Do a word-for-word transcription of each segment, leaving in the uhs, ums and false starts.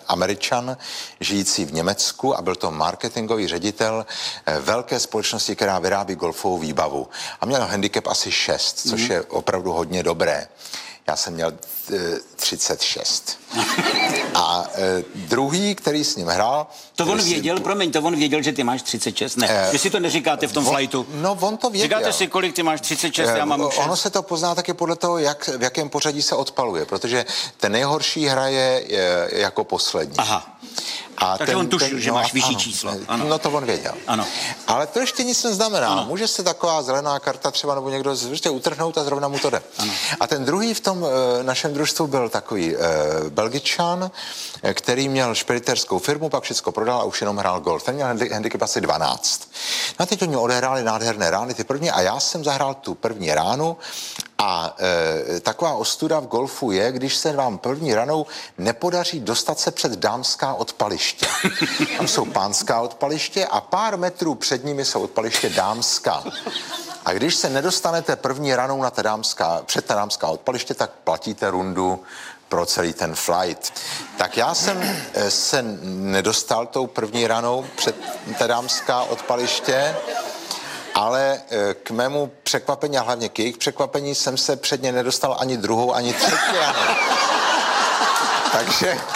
Američan, žijící v Německu a byl to marketingový ředitel velké společnosti, která vyrábí golfovou výbavu. A měl handicap asi šest, což mm. je opravdu hodně dobré. Já jsem měl třicet šest. A e, druhý, který s ním hrál... To on věděl, si... promiň, to on věděl, že ty máš třicet šest? Ne, e, že si to neříkáte v tom on, flightu. No, on to věděl. Říkáte si, kolik ty máš třicet šest, e, já mám šest. Ono se to pozná taky podle toho, jak, v jakém pořadí se odpaluje, protože ten nejhorší hraje je jako poslední. Aha. A takže ten, on tušil, ten, že no, máš vyšší ano, číslo. Ano. No to on věděl. Ano. Ale to ještě nic neznamená. Ano. Může se taková zelená karta třeba nebo někdo prostě utrhnout a zrovna mu to jde. Ano. A ten druhý v tom e, našem družstvu byl takový e, Belgičan, e, který měl špediterskou firmu, pak všechno prodal a už jenom hrál golf. Ten měl handicap asi dvanáct. No a teď oni odehráli nádherné rány, ty první, a já jsem zahrál tu první ránu. A e, taková ostuda v golfu je, když se vám první ranou nepodaří dostat se před dámská odpaliště. Tam jsou pánská odpaliště a pár metrů před nimi jsou odpaliště dámská. A když se nedostanete první ranou na ta dámská, před ta dámská odpaliště, tak platíte rundu pro celý ten flight. Tak já jsem se nedostal tou první ranou před ta dámská odpaliště, ale k mému překvapení a hlavně k jejich překvapení jsem se před ně nedostal ani druhou, ani třetí ranou. Takže...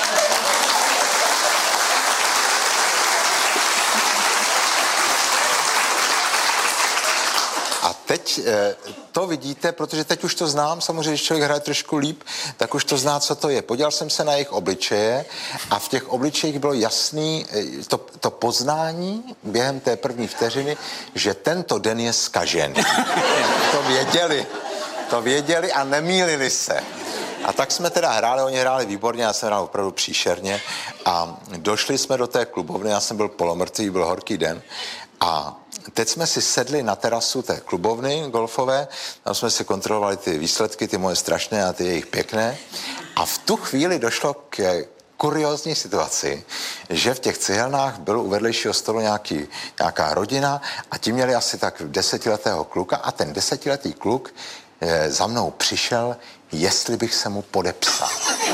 A teď to vidíte, protože teď už to znám, samozřejmě, když člověk hraje trošku líp, tak už to zná, co to je. Podíval jsem se na jejich obličeje a v těch obličejích bylo jasný to, to poznání během té první vteřiny, že tento den je zkažený. To věděli, to věděli a nemýlili se. A tak jsme teda hráli, oni hráli výborně, já jsem hrál opravdu příšerně a došli jsme do té klubovny, já jsem byl polomrtvý, byl horký den a teď jsme si sedli na terasu té klubovny golfové, tam jsme si kontrolovali ty výsledky, ty moje strašné a ty jejich pěkné. A v tu chvíli došlo k kuriózní situaci, že v těch cihelnách byl u vedlejšího stolu nějaký, nějaká rodina a ti měli asi tak desetiletého kluka a ten desetiletý kluk e, za mnou přišel, jestli bych se mu podepsal.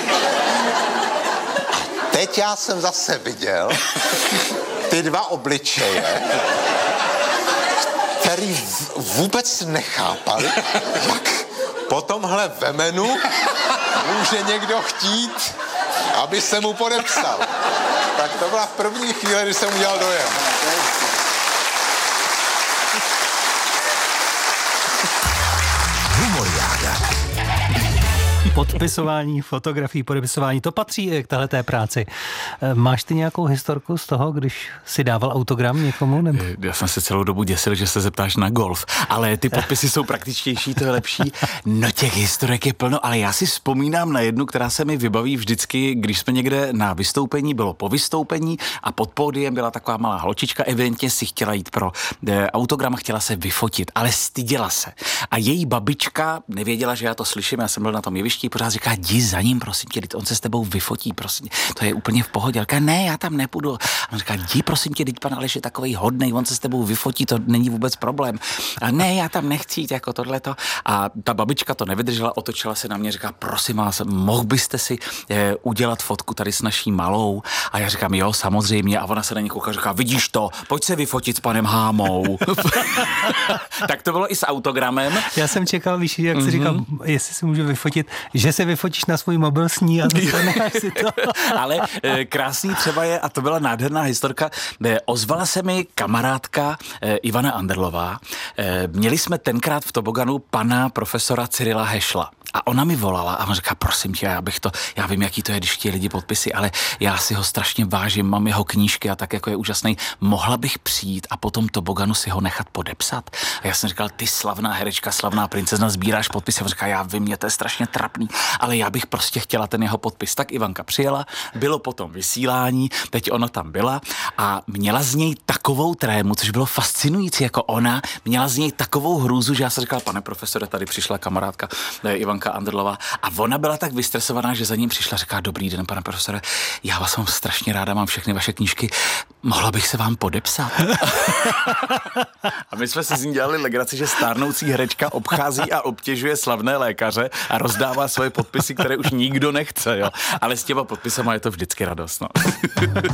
A teď já jsem zase viděl ty dva obličeje, který vůbec nechápali, jak po tomhle vemenu může někdo chtít, aby se mu podepsal. Tak to byla první chvíle, kdy jsem udělal dojem. Podpisování fotografií, podepisování, to patří k téhleté práci. Máš ty nějakou historku z toho, když si dával autogram někomu? Nebo? Já jsem se celou dobu děsil, že se zeptáš na golf, ale ty podpisy jsou praktičtější, to je lepší. No těch historek je plno, ale já si vzpomínám na jednu, která se mi vybaví vždycky, když jsme někde na vystoupení, bylo po vystoupení a pod pódiem byla taková malá holčička, evidentně si chtěla jít pro autogram, chtěla se vyfotit, ale styděla se. A její babička nevěděla, že já to slyším, já jsem byl na tom jevišti, pořád říká, jdi za ním, prosím tě, on se s tebou vyfotí, prosím tě. To je úplně v pohodě. Říká, ne, já tam nepůjdu. A on říká, jdi, prosím tě, teď pan Aleš je takovej hodnej, on se s tebou vyfotí, to není vůbec problém. A ne, já tam nechci jít, jako tohleto. A ta babička to nevydržela, otočila se na mě, říká, prosím vás, mohl byste si eh, udělat fotku tady s naší malou? A já říkám, jo, samozřejmě. A ona se na ně kouká, říká, vidíš to, pojď se vyfotit s panem Hámou. Tak to bylo i s autogramem. Já jsem čekal, víš, jak mm-hmm. si říkal, jestli si můžu vyfotit, že se vyfotíš na svůj mobil s ní a dostaneš si to. Ale e, krásný třeba je, a to byla nádherná historka, e, ozvala se mi kamarádka e, Ivana Anderlová. E, měli jsme tenkrát v toboganu pana profesora Cyrila Hešla. A ona mi volala a on říká, prosím tě, já bych to, já vím, jaký to je, když chtějí lidi podpisy, ale já si ho strašně vážím, mám jeho knížky a tak jako je úžasný. Mohla bych přijít a potom toboganu si ho nechat podepsat? A já jsem říkal, ty slavná herečka, slavná princezna, sbíráš podpisy. A on říká, já vím, mě to je strašně trapný, ale já bych prostě chtěla ten jeho podpis. Tak Ivanka přijela, bylo potom vysílání, teď ona tam byla a měla z něj takovou trému, což bylo fascinující, jako ona měla z něj takovou hrůzu, že já jsem říkal, pane profesore, tady přišla kamarádka Ivanka Anderlová a ona byla tak vystresovaná, že za ním přišla, říká, dobrý den, pane profesore, já vás mám strašně ráda, mám všechny vaše knížky, Mohla bych se vám podepsat? A my jsme si z ní dělali legraci, že stárnoucí herečka obchází a obtěžuje slavné lékaře a rozdává svoje podpisy, které už nikdo nechce, jo. Ale s těma podpisama je to vždycky radost, no.